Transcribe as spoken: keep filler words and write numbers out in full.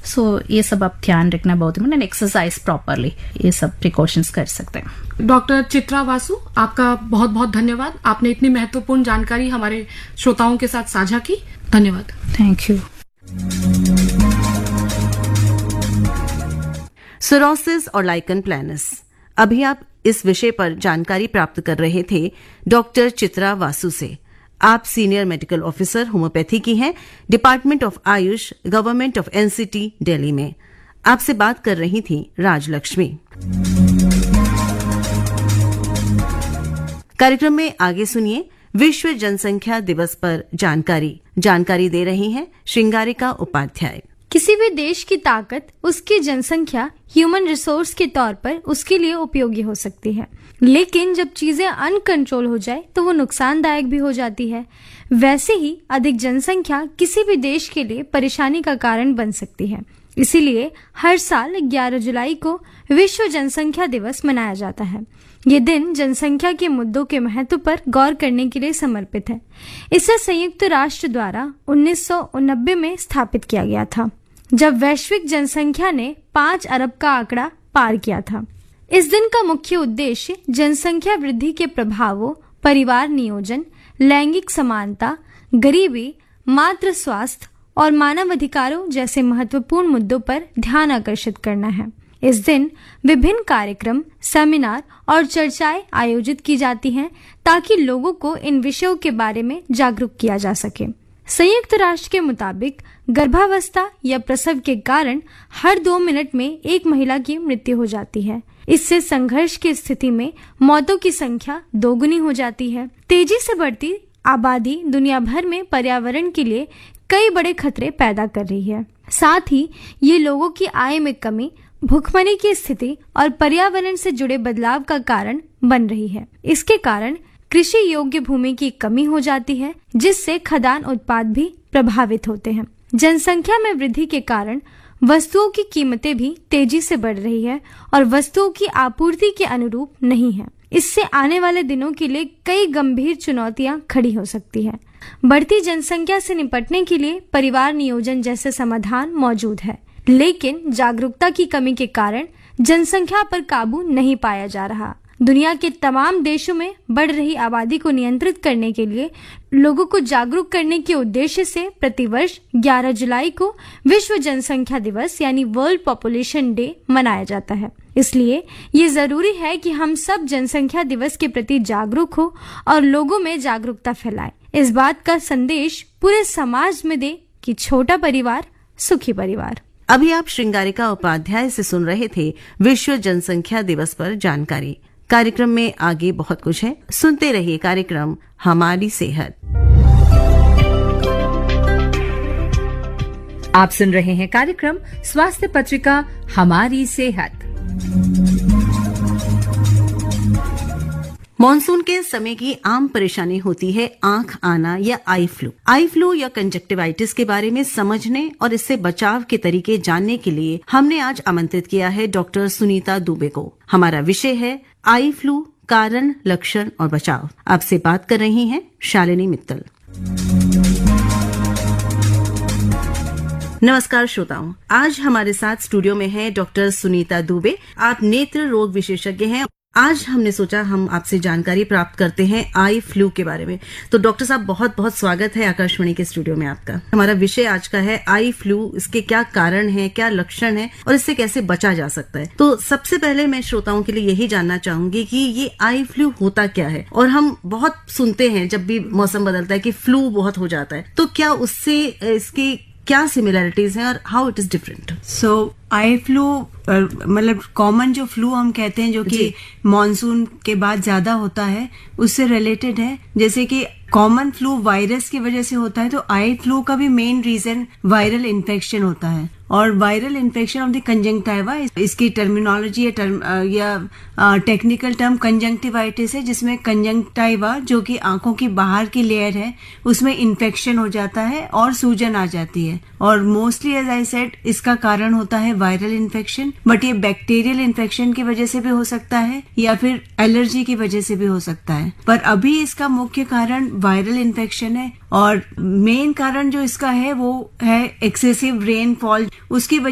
सो so, ये सब आप ध्यान रखना बहुत है, एक्सरसाइज प्रॉपरली, ये सब प्रिकॉशंस कर सकते हैं। डॉक्टर चित्रा वासु, आपका बहुत बहुत धन्यवाद। आपने इतनी महत्वपूर्ण जानकारी हमारे श्रोताओं के साथ साझा की। धन्यवाद। Thank you. सोरोसिस और लाइकन प्लैनस, अभी आप इस विषय पर जानकारी प्राप्त कर रहे थे डॉक्टर चित्रा वासु से। आप सीनियर मेडिकल ऑफिसर होम्योपैथी की हैं, department of Ayush, government of NCT, Delhi में। आपसे बात कर रही थी राजलक्ष्मी। कार्यक्रम में आगे सुनिए विश्व जनसंख्या दिवस पर जानकारी जानकारी दे रही हैं श्रृंगारिका उपाध्याय। किसी भी देश की ताकत उसकी जनसंख्या ह्यूमन रिसोर्स के तौर पर उसके लिए उपयोगी हो सकती है, लेकिन जब चीजें अनकंट्रोल हो जाए तो वो नुकसानदायक भी हो जाती है। वैसे ही अधिक जनसंख्या किसी भी देश के लिए परेशानी का कारण बन सकती है। इसीलिए हर साल ग्यारह जुलाई को विश्व जनसंख्या दिवस मनाया जाता है। ये दिन जनसंख्या के मुद्दों के महत्व पर गौर करने के लिए समर्पित है। इसे संयुक्त राष्ट्र द्वारा उन्नीस सौ नब्बे में स्थापित किया गया था, जब वैश्विक जनसंख्या ने पाँच अरब का आंकड़ा पार किया था। इस दिन का मुख्य उद्देश्य जनसंख्या वृद्धि के प्रभावों, परिवार नियोजन, लैंगिक समानता, गरीबी, मातृ स्वास्थ्य और मानव अधिकारों जैसे महत्वपूर्ण मुद्दों पर ध्यान आकर्षित करना है। इस दिन विभिन्न कार्यक्रम, सेमिनार और चर्चाएं आयोजित की जाती हैं ताकि लोगों को इन विषयों के बारे में जागरूक किया जा सके। संयुक्त राष्ट्र के मुताबिक गर्भावस्था या प्रसव के कारण हर दो मिनट में एक महिला की मृत्यु हो जाती है। इससे संघर्ष की स्थिति में मौतों की संख्या दोगुनी हो जाती है। तेजी से बढ़ती आबादी दुनिया भर में पर्यावरण के लिए कई बड़े खतरे पैदा कर रही है। साथ ही ये लोगों की आय में कमी, भूखमरी की स्थिति और पर्यावरण से जुड़े बदलाव का कारण बन रही है। इसके कारण कृषि योग्य भूमि की कमी हो जाती है, जिससे खदान उत्पाद भी प्रभावित होते हैं। जनसंख्या में वृद्धि के कारण वस्तुओं की कीमतें भी तेजी से बढ़ रही है और वस्तुओं की आपूर्ति के अनुरूप नहीं है। इससे आने वाले दिनों के लिए कई गंभीर चुनौतियां खड़ी हो सकती है। बढ़ती जनसंख्या से निपटने के लिए परिवार नियोजन जैसे समाधान मौजूद है, लेकिन जागरूकता की कमी के कारण जनसंख्या पर काबू नहीं पाया जा रहा। दुनिया के तमाम देशों में बढ़ रही आबादी को नियंत्रित करने के लिए लोगों को जागरूक करने के उद्देश्य से प्रतिवर्ष ग्यारह जुलाई को विश्व जनसंख्या दिवस यानी वर्ल्ड पॉपुलेशन डे मनाया जाता है। इसलिए ये जरूरी है कि हम सब जनसंख्या दिवस के प्रति जागरूक हो और लोगों में जागरूकता फैलाएं। इस बात का संदेश पूरे समाज में दे कि छोटा परिवार सुखी परिवार। अभी आप श्रृंगारिका उपाध्याय से सुन रहे थे विश्व जनसंख्या दिवस पर जानकारी। कार्यक्रम में आगे बहुत कुछ है, सुनते रहिए कार्यक्रम हमारी सेहत। आप सुन रहे हैं कार्यक्रम स्वास्थ्य पत्रिका हमारी सेहत। मॉनसून के समय की आम परेशानी होती है आंख आना या आई फ्लू। आई फ्लू या कंजक्टिवाइटिस के बारे में समझने और इससे बचाव के तरीके जानने के लिए हमने आज आमंत्रित किया है डॉक्टर सुनीता दुबे को। हमारा विषय है आई फ्लू, कारण, लक्षण और बचाव। आपसे बात कर रही हैं शालिनी मित्तल। नमस्कार श्रोताओं, आज हमारे साथ स्टूडियो में है डॉक्टर सुनीता दुबे। आप नेत्र रोग विशेषज्ञ हैं। आज हमने सोचा हम आपसे जानकारी प्राप्त करते हैं आई फ्लू के बारे में। तो डॉक्टर साहब, बहुत बहुत स्वागत है आकाशवाणी के स्टूडियो में आपका। हमारा विषय आज का है आई फ्लू, इसके क्या कारण है, क्या लक्षण है और इससे कैसे बचा जा सकता है। तो सबसे पहले मैं श्रोताओं के लिए यही जानना चाहूंगी कि ये आई फ्लू होता क्या है। और हम बहुत सुनते हैं जब भी मौसम बदलता है कि फ्लू बहुत हो जाता है, तो क्या उससे इसकी क्या सिमिलरिटीज हैं और how it is different? So eye flu मतलब कॉमन जो फ्लू हम कहते हैं जो कि मॉनसून के बाद ज्यादा होता है, उससे रिलेटेड है। जैसे कि कॉमन फ्लू वायरस की वजह से होता है, तो आई फ्लू का भी मेन रीजन वायरल इन्फेक्शन होता है। और viral infection of the conjunctiva, इसकी टर्मिनोलॉजी या टर्म या टेक्निकल टर्म कंजंक्टिवाइटिस है, जिसमें कंजंक्टिवा जो कि आंखों की बाहर की लेयर है उसमें इन्फेक्शन हो जाता है और सूजन आ जाती है। और मोस्टली एज आई सेड इसका कारण होता है वायरल इन्फेक्शन, बट ये बैक्टीरियल इन्फेक्शन की वजह से भी हो सकता है या फिर एलर्जी की वजह से भी हो सकता है। पर अभी इसका मुख्य कारण वायरल इन्फेक्शन है और मेन कारण जो इसका है वो है एक्सेसिव रेनफॉल। उसकी